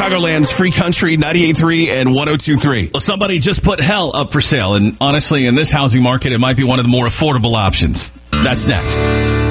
Chicagoland's Free Country 98.3 and 102.3. Well, somebody just put hell up for sale, and honestly, in this housing market, it might be one of the more affordable options. That's next.